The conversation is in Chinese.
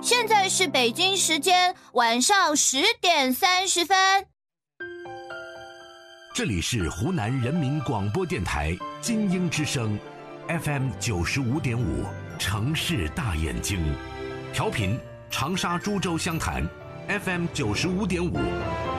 现在是北京时间晚上10:30。 这里是湖南人民广播电台金鹰之声 FM 95.5城市大眼睛，调频长沙株洲湘潭 FM 95.5。